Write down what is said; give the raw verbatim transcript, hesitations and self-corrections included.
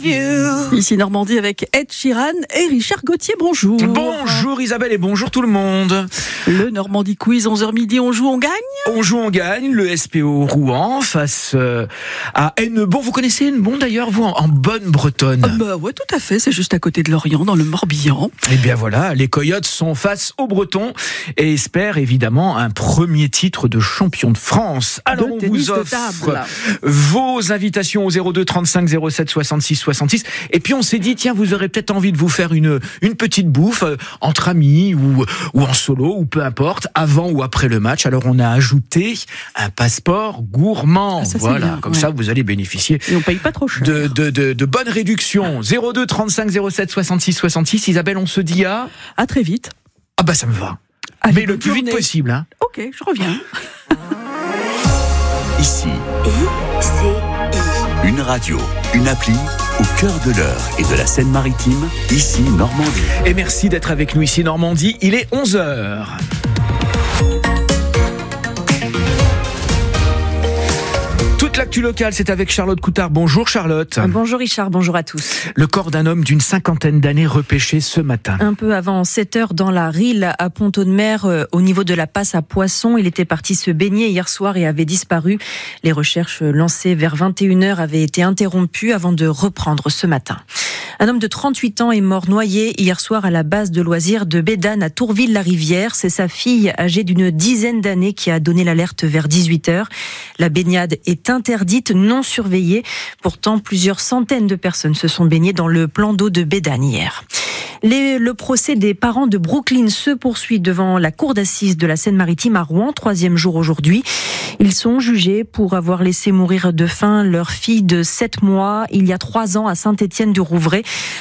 Ici Normandie avec Ed Sheeran et Richard Gauthier, bonjour. Bonjour Isabelle et bonjour tout le monde. Le Normandie Quiz, onze heures midi, on joue, on gagne. On joue, on gagne, le S P O Rouen face euh, à Hennebont. Vous connaissez Hennebont d'ailleurs, vous, en, en bonne bretonne? Ah bah ouais, tout à fait, c'est juste à côté de Lorient, dans le Morbihan. Et bien voilà, les Coyotes sont face aux Bretons et espèrent évidemment un premier titre de champion de France. Alors de on tennis vous de offre table. vos invitations au zéro deux trente-cinq zéro sept soixante-six soixante-six. Et puis on s'est dit, tiens, vous aurez peut-être envie de vous faire une, une petite bouffe euh, entre amis ou, ou en solo, ou peu importe, avant ou après le match. Alors on a ajouté un passeport gourmand. Ah, ça, voilà, bien, comme ouais. ça vous allez bénéficier Et on paye pas trop cher. de, de, de, de bonnes réductions. zéro deux trente-cinq zéro sept soixante-six soixante-six. Isabelle, on se dit à... À très vite. Ah bah ça me va. Allez, Mais le bonne plus vite journée. possible. Hein. Ok, je reviens. Ici, I C I. une radio, une appli au cœur de l'Eure et de la Seine-Maritime, ici Normandie. Et merci d'être avec nous ici Normandie. Il est onze heures. Toute l'actu locale, c'est avec Charlotte Coutard. Bonjour Charlotte. Bonjour Richard, bonjour à tous. Le corps d'un homme d'une cinquantaine d'années repêché ce matin. Un peu avant sept heures dans la Rille à Pont-Audemer, euh, au niveau de la passe à Poisson. Il était parti se baigner hier soir et avait disparu. Les recherches lancées vers vingt et une heures avaient été interrompues avant de reprendre ce matin. Un homme de trente-huit ans est mort noyé hier soir à la base de loisirs de Bédane à Tourville-la-Rivière. C'est sa fille âgée d'une dizaine d'années qui a donné l'alerte vers dix-huit heures. La baignade est interdite, non surveillée. Pourtant, plusieurs centaines de personnes se sont baignées dans le plan d'eau de Bédane hier. Les, le procès des parents de Brooklyn se poursuit devant la cour d'assises de la Seine-Maritime à Rouen, troisième jour aujourd'hui. Ils sont jugés pour avoir laissé mourir de faim leur fille de sept mois il y a trois ans à Saint-Étienne-du-Rouvray.